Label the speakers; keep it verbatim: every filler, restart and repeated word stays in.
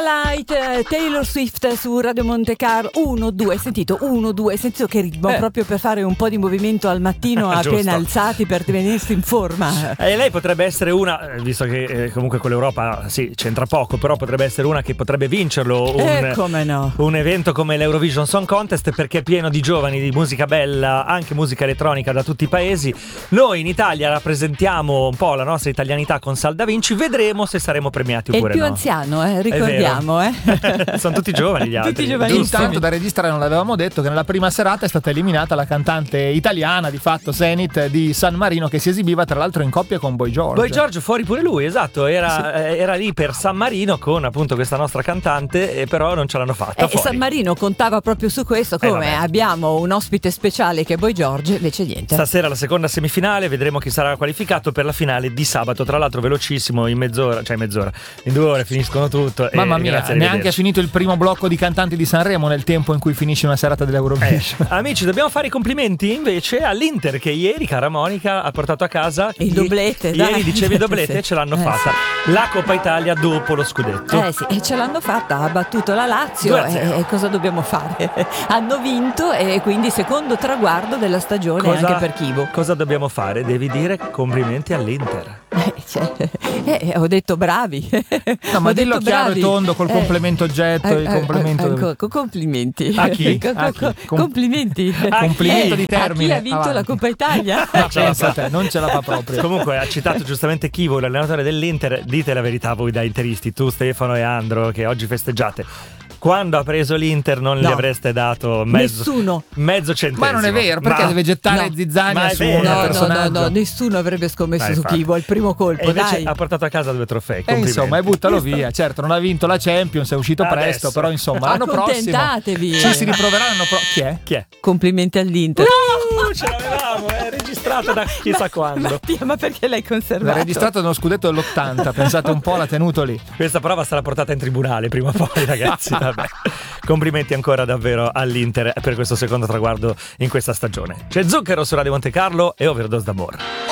Speaker 1: Light, Taylor Swift su Radio Monte Carlo. Uno, due, sentito, uno, due, sentito che ritmo, eh. proprio per fare un po' di movimento al mattino appena alzati per tenersi in forma.
Speaker 2: E lei potrebbe essere una, visto che eh, comunque con l'Europa sì, c'entra poco, però potrebbe essere una che potrebbe vincerlo un,
Speaker 1: eh, come no.
Speaker 2: un evento come l'Eurovision Song Contest, perché è pieno di giovani, di musica bella, anche musica elettronica da tutti i paesi. Noi in Italia rappresentiamo un po' la nostra italianità con Sal Da Vinci, vedremo se saremo premiati oppure no.
Speaker 1: È il più
Speaker 2: no.
Speaker 1: anziano, eh, ricordiamo. Eh.
Speaker 2: Sono tutti giovani gli altri.
Speaker 1: Tutti giovanissimi.
Speaker 3: Intanto da registrare non l'avevamo detto che nella prima serata è stata eliminata la cantante italiana, di fatto Zenith, di San Marino, che si esibiva tra l'altro in coppia con Boy George.
Speaker 2: Boy George fuori pure lui, esatto, era, sì. era lì per San Marino con appunto questa nostra cantante, e però non ce l'hanno fatta.
Speaker 1: E eh, San Marino contava proprio su questo, come eh, abbiamo un ospite speciale che è Boy George, invece niente.
Speaker 2: Stasera la seconda semifinale, vedremo chi sarà qualificato per la finale di sabato, tra l'altro velocissimo, in mezz'ora, cioè in mezz'ora, in due ore finiscono tutto.
Speaker 3: Mamma mia, neanche è finito il primo blocco di cantanti di Sanremo nel tempo in cui finisce una serata dell'Eurovision.
Speaker 2: Eh, amici, dobbiamo fare i complimenti invece all'Inter, che ieri, cara Monica, ha portato a casa
Speaker 1: il doblette.
Speaker 2: Ieri
Speaker 1: dai.
Speaker 2: dicevi doblette, sì. Ce l'hanno
Speaker 1: eh,
Speaker 2: fatta
Speaker 1: sì.
Speaker 2: La Coppa Italia dopo lo scudetto.
Speaker 1: Eh sì, e ce l'hanno fatta, ha battuto la Lazio e, e cosa dobbiamo fare? Hanno vinto e quindi secondo traguardo della stagione cosa, anche per Chivo.
Speaker 2: Cosa dobbiamo fare? Devi dire complimenti all'Inter.
Speaker 1: Eh, cioè, eh, ho detto bravi.
Speaker 3: No, ma
Speaker 1: ho
Speaker 3: dillo
Speaker 1: detto
Speaker 3: chiaro
Speaker 1: bravi.
Speaker 3: e tondo col
Speaker 1: eh,
Speaker 3: complemento oggetto
Speaker 1: eh,
Speaker 3: il complemento
Speaker 1: eh, eh, co- complimenti
Speaker 2: a chi?
Speaker 1: Co-
Speaker 3: a chi?
Speaker 1: Co- complimenti
Speaker 3: a complimento
Speaker 1: eh,
Speaker 3: di termine
Speaker 1: a chi ha vinto
Speaker 3: avanti.
Speaker 1: la Coppa Italia.
Speaker 3: No, pensa a te, non ce la fa proprio.
Speaker 2: Comunque ha citato giustamente Chivo, l'allenatore dell'Inter. Dite la verità voi da interisti, tu Stefano e Andro, che oggi festeggiate. Quando ha preso l'Inter non no. gli avreste dato mezzo,
Speaker 1: nessuno
Speaker 2: mezzo centesimo.
Speaker 3: Ma non è vero, perché ma, deve gettare
Speaker 1: no.
Speaker 3: zizzania su un
Speaker 1: no,
Speaker 3: personaggio.
Speaker 1: no, no, no, nessuno avrebbe scommesso dai, su Chivo al primo colpo.
Speaker 2: E invece
Speaker 1: dai.
Speaker 2: ha portato a casa due trofei.
Speaker 3: E insomma, e buttalo via. Certo, non ha vinto la Champions, è uscito
Speaker 2: Adesso.
Speaker 3: presto, però insomma, l'anno prossimo ci si riproverà l'anno prossimo. Chi è?
Speaker 2: Chi è?
Speaker 1: Complimenti all'Inter.
Speaker 2: Uh, ce l'avevamo, è registrato da chissà
Speaker 1: ma,
Speaker 2: quando.
Speaker 1: Mattia, ma perché l'hai conservato?
Speaker 3: L'ha registrato nello scudetto dell'ottanta, pensate un po', l'ha tenuto lì.
Speaker 2: Questa prova sarà portata in tribunale prima o poi, ragazzi. Vabbè. Complimenti ancora davvero all'Inter per questo secondo traguardo in questa stagione. C'è Zucchero su Radio Monte Carlo e Overdose d'Amore.